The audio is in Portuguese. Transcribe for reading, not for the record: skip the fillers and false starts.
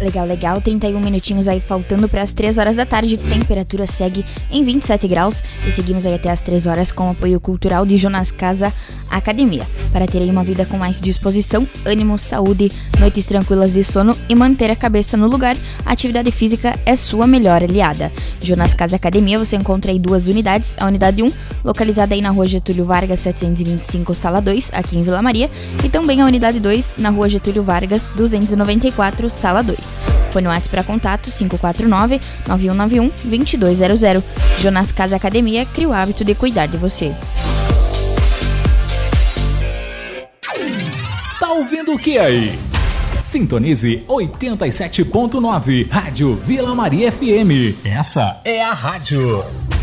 Legal, 31 minutinhos aí faltando para as 3 horas da tarde, temperatura segue em 27 graus e seguimos aí até as 3 horas com o apoio cultural de Jonas Casa Academia, para ter aí uma vida com mais disposição, ânimo, saúde, noites tranquilas de sono e manter a cabeça no lugar. A atividade física é sua melhor aliada. Jonas Casa Academia, você encontra aí 2 unidades, a unidade 1, localizada aí na rua Getúlio Vargas 725, sala 2, aqui em Vila Maria, e também a unidade 2, na rua Getúlio Vargas 294, sala 2. Fone WhatsApp para contato 549-9191-2200. Jonas Casa Academia, cria o hábito de cuidar de você. Tá ouvindo o que aí? Sintonize 87.9, Rádio Vila Maria FM. Essa é a rádio.